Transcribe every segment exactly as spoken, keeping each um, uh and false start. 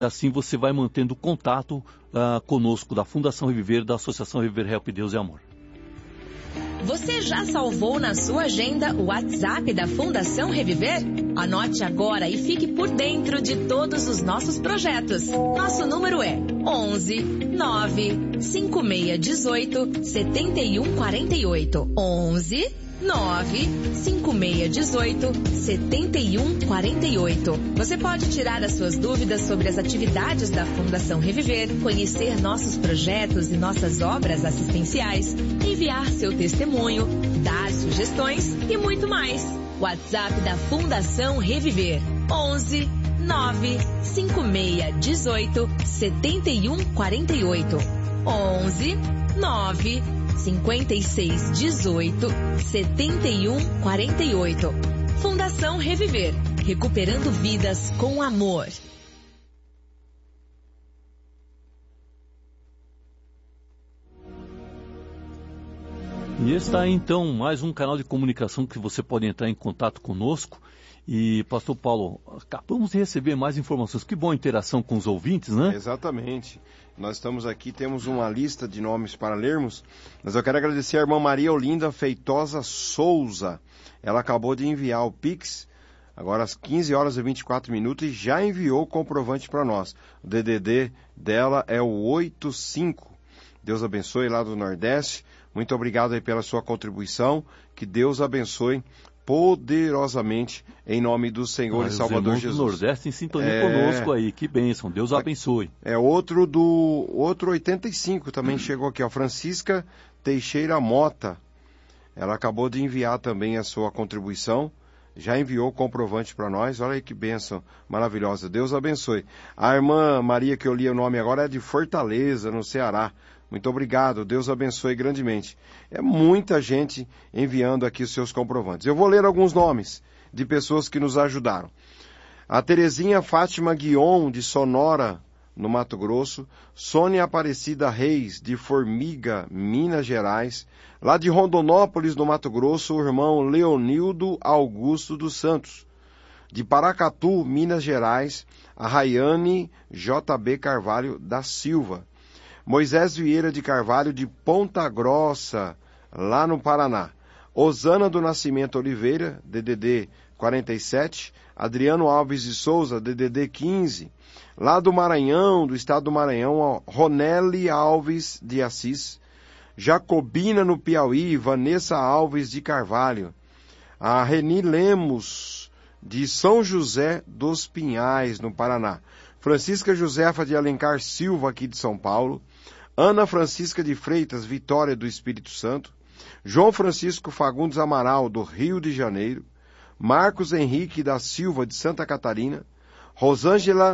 Assim você vai mantendo contato uh, conosco da Fundação Reviver, da Associação Reviver Help Deus e Amor. Você já salvou na sua agenda o WhatsApp da Fundação Reviver? Anote agora e fique por dentro de todos os nossos projetos. Nosso número é onze nove cinco seis um oito sete um quatro oito. onze nove cinco seis um oito sete um quatro oito. Você pode tirar as suas dúvidas sobre as atividades da Fundação Reviver, conhecer nossos projetos e nossas obras assistenciais, enviar seu testemunho, dar sugestões e muito mais. WhatsApp da Fundação Reviver: onze nove cinco seis um oito sete um quatro oito. onze nove cinco seis um oito sete um quatro oito. Fundação Reviver, recuperando vidas com amor. E está aí, então, mais um canal de comunicação que você pode entrar em contato conosco. E, Pastor Paulo, acabamos de receber mais informações. Que boa interação com os ouvintes, né? Exatamente. Nós estamos aqui, temos uma lista de nomes para lermos, mas eu quero agradecer a irmã Maria Olinda Feitosa Souza. Ela acabou de enviar o Pix, agora às quinze horas e vinte e quatro minutos, e já enviou o comprovante para nós. O D D D dela é o oito cinco. Deus abençoe, lá do Nordeste. Muito obrigado aí pela sua contribuição. Que Deus abençoe poderosamente, em nome do Senhor ah, e Salvador Jesus. Do Nordeste em sintonia é... conosco aí, que bênção, Deus abençoe. É outro do, outro oitenta e cinco também chegou aqui, ó, Francisca Teixeira Mota. Ela acabou de enviar também a sua contribuição, já enviou o comprovante para nós. Olha aí que bênção maravilhosa, Deus abençoe. A irmã Maria, que eu li o nome agora, é de Fortaleza, no Ceará. Muito obrigado, Deus abençoe grandemente. É muita gente enviando aqui os seus comprovantes. Eu vou ler alguns nomes de pessoas que nos ajudaram. A Terezinha Fátima Guion, de Sonora, no Mato Grosso. Sônia Aparecida Reis, de Formiga, Minas Gerais. Lá de Rondonópolis, no Mato Grosso, o irmão Leonildo Augusto dos Santos. De Paracatu, Minas Gerais, a Rayane J B Carvalho da Silva. Moisés Vieira de Carvalho, de Ponta Grossa, lá no Paraná. Osana do Nascimento Oliveira, D D D quarenta e sete. Adriano Alves de Souza, D D D quinze. Lá do Maranhão, do estado do Maranhão, Ronelli Alves de Assis. Jacobina, no Piauí, Vanessa Alves de Carvalho. A Reni Lemos, de São José dos Pinhais, no Paraná. Francisca Josefa de Alencar Silva, aqui de São Paulo. Ana Francisca de Freitas Vitória, do Espírito Santo. João Francisco Fagundes Amaral, do Rio de Janeiro. Marcos Henrique da Silva, de Santa Catarina. Rosângela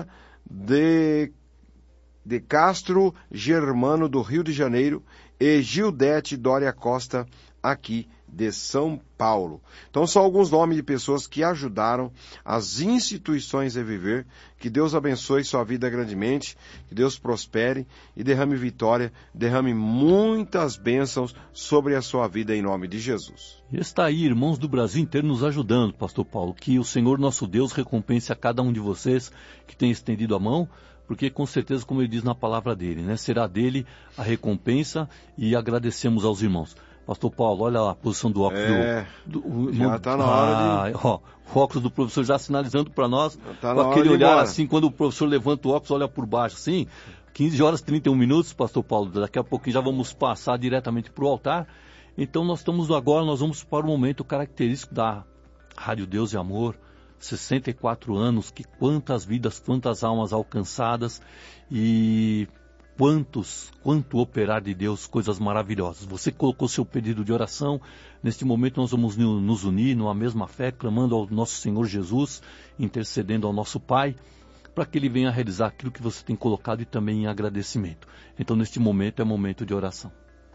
de, de Castro Germano, do Rio de Janeiro. E Gildete Dória Costa, aqui de São Paulo. Então são alguns nomes de pessoas que ajudaram as instituições Reviver. Que Deus abençoe sua vida grandemente, que Deus prospere e derrame vitória, derrame muitas bênçãos sobre a sua vida em nome de Jesus. E está aí, irmãos do Brasil inteiro nos ajudando, Pastor Paulo. Que o Senhor nosso Deus recompense a cada um de vocês que tem estendido a mão, porque com certeza, como ele diz na palavra dele, né, será dele a recompensa, e agradecemos aos irmãos. Pastor Paulo, olha a posição do óculos. É, do, do, já está na hora de... Ah, ó, o óculos do professor já sinalizando para nós, tá com aquele olhar assim, quando o professor levanta o óculos, olha por baixo assim, quinze horas e trinta e um minutos, Pastor Paulo, daqui a pouquinho já vamos passar diretamente para o altar. Então nós estamos agora, nós vamos para o momento característico da Rádio Deus e Amor, sessenta e quatro anos, que quantas vidas, quantas almas alcançadas, e... Quantos, quanto operar de Deus, coisas maravilhosas. Você colocou seu pedido de oração. Neste momento nós vamos nos unir numa mesma fé, clamando ao nosso Senhor Jesus, intercedendo ao nosso Pai, para que Ele venha realizar aquilo que você tem colocado, e também em agradecimento. Então neste momento é momento de oração.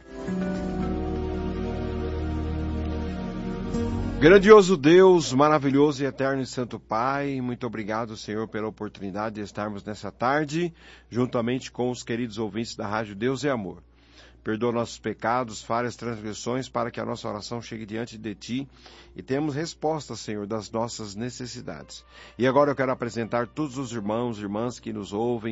Grandioso Deus, maravilhoso e eterno e santo Pai, muito obrigado, Senhor, pela oportunidade de estarmos nessa tarde, juntamente com os queridos ouvintes da Rádio Deus e Amor. perdoa nossos pecados, falhas, transgressões, para que a nossa oração chegue diante de Ti e temos resposta, Senhor, das nossas necessidades. E agora eu quero apresentar todos os irmãos e irmãs que nos ouvem,